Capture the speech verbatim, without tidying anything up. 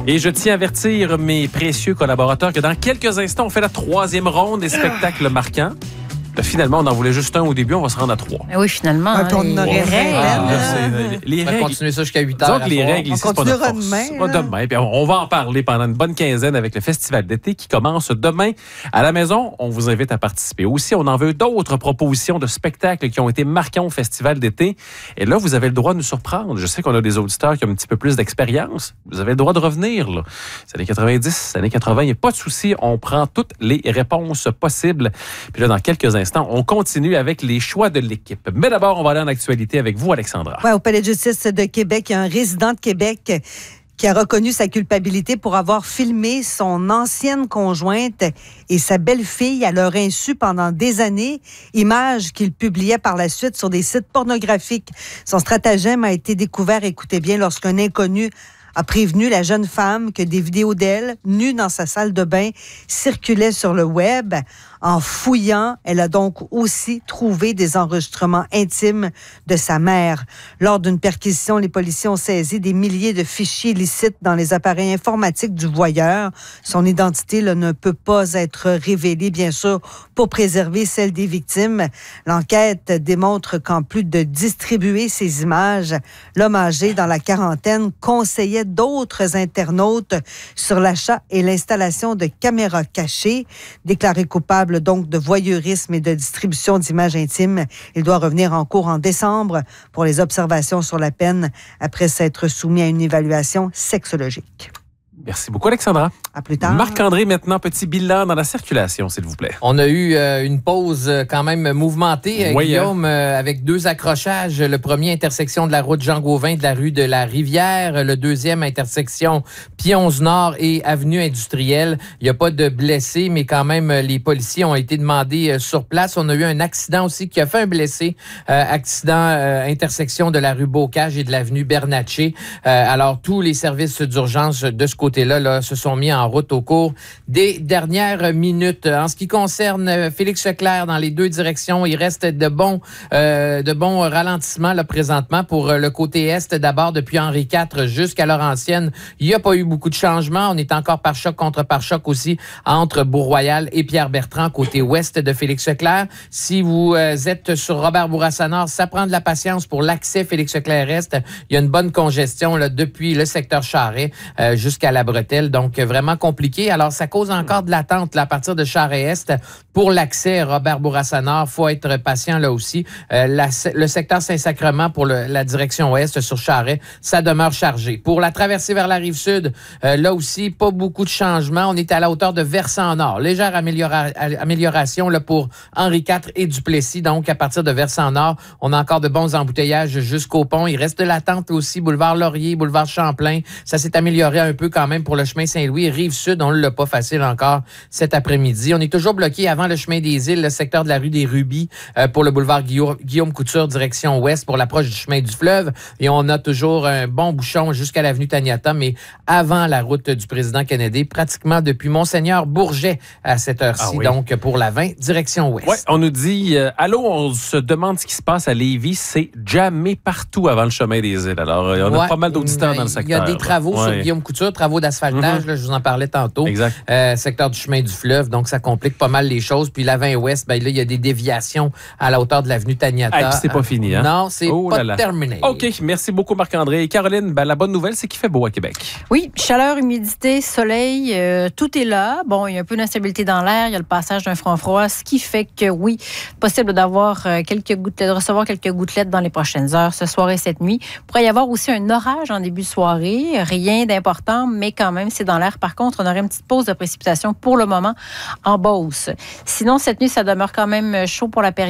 Et je tiens à avertir mes précieux collaborateurs que dans quelques instants, on fait la troisième ronde des spectacles marquants. Là, finalement, on en voulait juste un au début, on va se rendre à trois. Oui, finalement. Ah, on aurait rêvé. Ah, c'est- les On va règles, continuer ça jusqu'à huit heures. disons que les règles On ici, c'est pas notre continuera force. demain, C'est pas là. demain. Puis on, on va en parler pendant une bonne quinzaine avec le Festival d'été qui commence demain. À la maison, on vous invite à participer. Aussi, on en veut d'autres propositions de spectacles qui ont été marquants au Festival d'été. Et là, vous avez le droit de nous surprendre. Je sais qu'on a des auditeurs qui ont un petit peu plus d'expérience. Vous avez le droit de revenir, là. C'est années quatre-vingt-dix, années quatre-vingts. Il n'y a pas de souci. On prend toutes les réponses possibles. Puis là, dans quelques instants, on continue avec les choix de l'équipe. Mais d'abord, on va aller en actualité avec vous, Alexandra. Ouais, au Palais de justice de Québec, il y a un résident de Québec qui a reconnu sa culpabilité pour avoir filmé son ancienne conjointe et sa belle-fille à leur insu pendant des années, images qu'il publiait par la suite sur des sites pornographiques. Son stratagème a été découvert, écoutez bien, lorsqu'un inconnu a prévenu la jeune femme que des vidéos d'elle, nue dans sa salle de bain, circulaient sur le web. En fouillant, elle a donc aussi trouvé des enregistrements intimes de sa mère. Lors d'une perquisition, les policiers ont saisi des milliers de fichiers illicites dans les appareils informatiques du voyeur. Son identité là, ne peut pas être révélée, bien sûr, pour préserver celle des victimes. L'enquête démontre qu'en plus de distribuer ces images, l'homme âgé dans la quarantaine conseillait d'autres internautes sur l'achat et l'installation de caméras cachées. Déclaré coupable donc de voyeurisme et de distribution d'images intimes, il doit revenir en cours en décembre pour les observations sur la peine après s'être soumis à une évaluation sexologique. Merci beaucoup, Alexandra. À plus tard. Marc-André, maintenant, petit bilan dans la circulation, s'il vous plaît. On a eu euh, une pause euh, quand même mouvementée, euh, Oui, Guillaume, euh, avec deux accrochages. Le premier, intersection de la route Jean-Gauvin de la rue de la Rivière. Le deuxième, intersection Pionze-Nord et avenue Industrielle. Il n'y a pas de blessés, mais quand même, euh, les policiers ont été demandés euh, sur place. On a eu un accident aussi qui a fait un blessé. Euh, accident euh, intersection de la rue Bocage et de l'avenue Bernatchez. Euh, alors, tous les services d'urgence de ce côté Là, là, se sont mis en route au cours des dernières minutes. En ce qui concerne Félix Leclerc dans les deux directions, il reste de bons, euh, de bons ralentissements là, présentement pour le côté est. D'abord, depuis Henri quatre jusqu'à Laurentienne, il n'y a pas eu beaucoup de changements. On est encore par choc contre par choc aussi entre Bourg-Royal et Pierre-Bertrand, côté ouest de Félix Leclerc. Si vous euh, êtes sur Robert-Bourassa-Nord, ça prend de la patience pour l'accès Félix Leclerc-Est. Il y a une bonne congestion là, depuis le secteur Charest euh, jusqu'à la bretelle, donc vraiment compliqué. Alors, ça cause encore de l'attente là, à partir de Charest-Est pour l'accès Robert-Bourassa-Nord. Il faut être patient là aussi. Euh, la, le secteur Saint-Sacrement pour le, la direction ouest sur Charest, ça demeure chargé. Pour la traversée vers la Rive-Sud, euh, là aussi, pas beaucoup de changements. On est à la hauteur de Versant-Nord. Légère améliora- amélioration là, pour Henri quatre et Duplessis. Donc, à partir de Versant-Nord, on a encore de bons embouteillages jusqu'au pont. Il reste de l'attente aussi. Boulevard Laurier, boulevard Champlain. Ça s'est amélioré un peu quand même pour le chemin Saint-Louis. Rive-Sud, on ne l'a pas facile encore cet après-midi. On est toujours bloqué avant le chemin des Îles, le secteur de la rue des Rubis, euh, pour le boulevard Guillaume, Guillaume Couture, direction ouest, pour l'approche du chemin du fleuve. Et on a toujours un bon bouchon jusqu'à l'avenue Taniata, mais avant la route du président Kennedy, pratiquement depuis Monseigneur Bourget à cette heure-ci. Ah oui. Donc, pour la vingt, direction ouest. Oui, on nous dit, euh, allô, on se demande ce qui se passe à Lévis. C'est jamais partout avant le chemin des Îles. Alors, euh, on a Ouais, pas mal d'auditeurs dans le secteur. Il y a des travaux là. sur Ouais. Guillaume Couture, travaux d'asphaltage, Mm-hmm. là, je vous en parlais tantôt. Exact. Euh, secteur du chemin du fleuve, donc ça complique pas mal les choses. Puis la vingt ouest, ben là, il y a des déviations à la hauteur de l'avenue Taniata. Ah, puis c'est pas fini, hein? Non, c'est Oh pas là là. terminé. OK, merci beaucoup Marc-André. Et Caroline, ben, la bonne nouvelle, c'est qu'il fait beau à Québec. Oui, chaleur, humidité, soleil, euh, tout est là. Bon, il y a un peu d'instabilité dans l'air, il y a le passage d'un front froid, ce qui fait que oui, possible d'avoir euh, quelques gouttelettes, de recevoir quelques gouttelettes dans les prochaines heures, ce soir et cette nuit. Il pourrait y avoir aussi un orage en début de soirée, rien d'important, mais quand même, c'est dans l'air. Par contre, on aurait une petite pause de précipitation pour le moment en Beauce. Sinon, cette nuit, ça demeure quand même chaud pour la période.